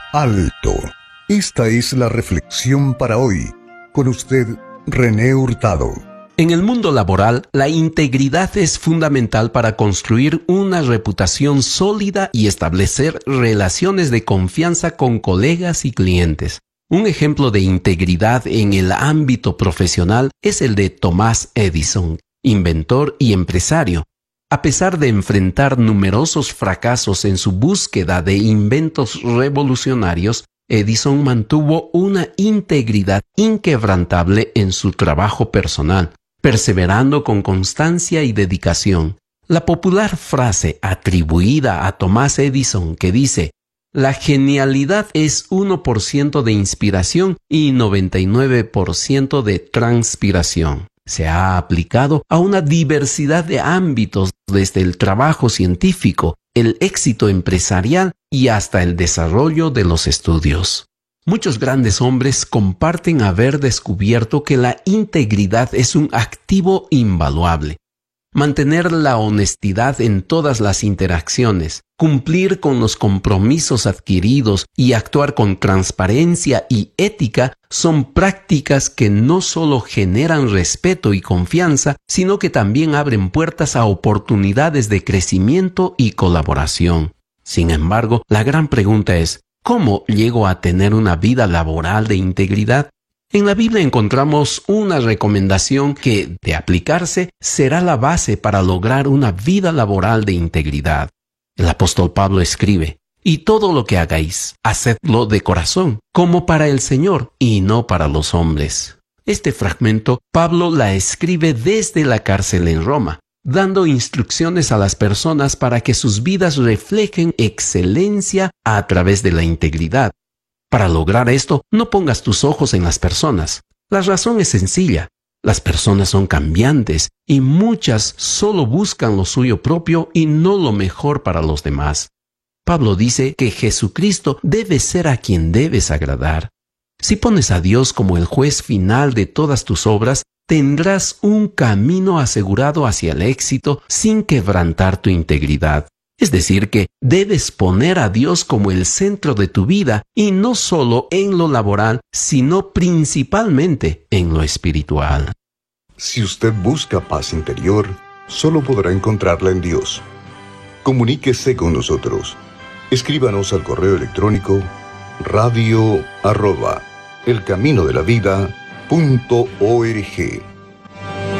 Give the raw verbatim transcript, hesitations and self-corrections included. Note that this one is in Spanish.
Alto. Esta es la reflexión para hoy. Con usted, René Hurtado. En el mundo laboral, la integridad es fundamental para construir una reputación sólida y establecer relaciones de confianza con colegas y clientes. Un ejemplo de integridad en el ámbito profesional es el de Thomas Edison, inventor y empresario. A pesar de enfrentar numerosos fracasos en su búsqueda de inventos revolucionarios, Edison mantuvo una integridad inquebrantable en su trabajo personal, perseverando con constancia y dedicación. La popular frase atribuida a Thomas Edison que dice: "La genialidad es uno por ciento de inspiración y noventa y nueve por ciento de transpiración", se ha aplicado a una diversidad de ámbitos, desde el trabajo científico, el éxito empresarial y hasta el desarrollo de los estudios. Muchos grandes hombres comparten haber descubierto que la integridad es un activo invaluable. Mantener la honestidad en todas las interacciones, cumplir con los compromisos adquiridos y actuar con transparencia y ética son prácticas que no solo generan respeto y confianza, sino que también abren puertas a oportunidades de crecimiento y colaboración. Sin embargo, la gran pregunta es: ¿cómo llego a tener una vida laboral de integridad? En la Biblia encontramos una recomendación que, de aplicarse, será la base para lograr una vida laboral de integridad. El apóstol Pablo escribe: "Y todo lo que hagáis, hacedlo de corazón, como para el Señor y no para los hombres". Este fragmento Pablo la escribe desde la cárcel en Roma, dando instrucciones a las personas para que sus vidas reflejen excelencia a través de la integridad. Para lograr esto, no pongas tus ojos en las personas. La razón es sencilla. Las personas son cambiantes y muchas solo buscan lo suyo propio y no lo mejor para los demás. Pablo dice que Jesucristo debe ser a quien debes agradar. Si pones a Dios como el juez final de todas tus obras, tendrás un camino asegurado hacia el éxito sin quebrantar tu integridad. Es decir, que debes poner a Dios como el centro de tu vida y no solo en lo laboral, sino principalmente en lo espiritual. Si usted busca paz interior, solo podrá encontrarla en Dios. Comuníquese con nosotros. Escríbanos al correo electrónico radio arroba elcaminodelavida punto org.